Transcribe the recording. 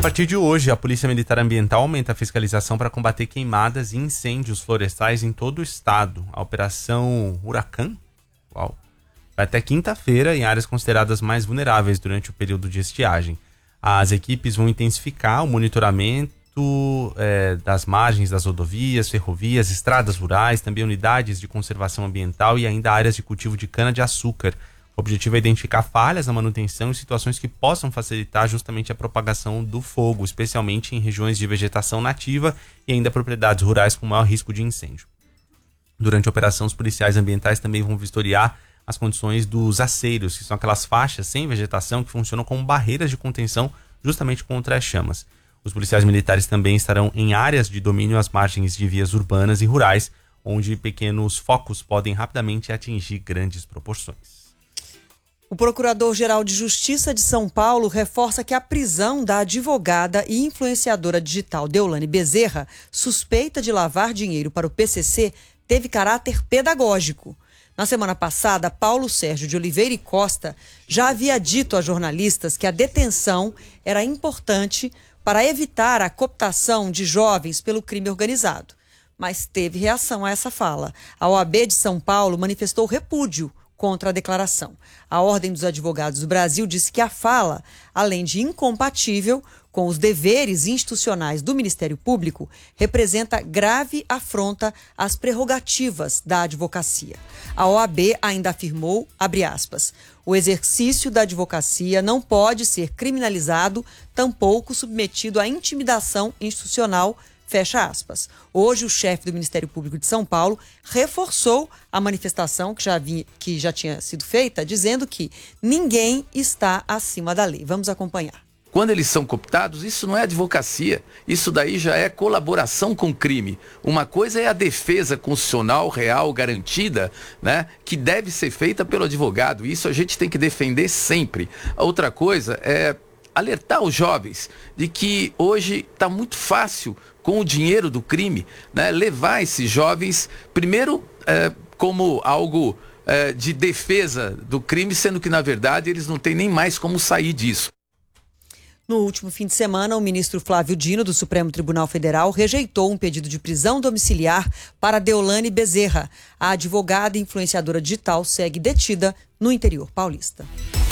partir de hoje, a Polícia Militar Ambiental aumenta a fiscalização para combater queimadas e incêndios florestais em todo o estado. A Operação Huracan vai até quinta-feira em áreas consideradas mais vulneráveis durante o período de estiagem. As equipes vão intensificar o monitoramento das margens das rodovias, ferrovias, estradas rurais, também unidades de conservação ambiental e ainda áreas de cultivo de cana-de-açúcar. O objetivo é identificar falhas na manutenção e situações que possam facilitar justamente a propagação do fogo, especialmente em regiões de vegetação nativa e ainda propriedades rurais com maior risco de incêndio. Durante a operação, os policiais ambientais também vão vistoriar as condições dos aceiros, que são aquelas faixas sem vegetação que funcionam como barreiras de contenção justamente contra as chamas. Os policiais militares também estarão em áreas de domínio às margens de vias urbanas e rurais, onde pequenos focos podem rapidamente atingir grandes proporções. O Procurador-Geral de Justiça de São Paulo reforça que a prisão da advogada e influenciadora digital Deolane Bezerra, suspeita de lavar dinheiro para o PCC, teve caráter pedagógico. Na semana passada, Paulo Sérgio de Oliveira e Costa já havia dito a jornalistas que a detenção era importante para evitar a cooptação de jovens pelo crime organizado. Mas teve reação a essa fala. A OAB de São Paulo manifestou repúdio contra a declaração. A Ordem dos Advogados do Brasil disse que a fala, além de incompatível com os deveres institucionais do Ministério Público, representa grave afronta às prerrogativas da advocacia. A OAB ainda afirmou, abre aspas, o exercício da advocacia não pode ser criminalizado, tampouco submetido à intimidação institucional, fecha aspas. Hoje, o chefe do Ministério Público de São Paulo reforçou a manifestação que já tinha sido feita, dizendo que ninguém está acima da lei. Vamos acompanhar. Quando eles são cooptados, isso não é advocacia, isso daí já é colaboração com crime. Uma coisa é a defesa constitucional, real, garantida, né, que deve ser feita pelo advogado. Isso a gente tem que defender sempre. A outra coisa é alertar os jovens de que hoje está muito fácil, com o dinheiro do crime, né, levar esses jovens, primeiro, como algo de defesa do crime, sendo que, na verdade, eles não têm nem mais como sair disso. No último fim de semana, o ministro Flávio Dino, do Supremo Tribunal Federal, rejeitou um pedido de prisão domiciliar para Deolane Bezerra. A advogada e influenciadora digital segue detida no interior paulista.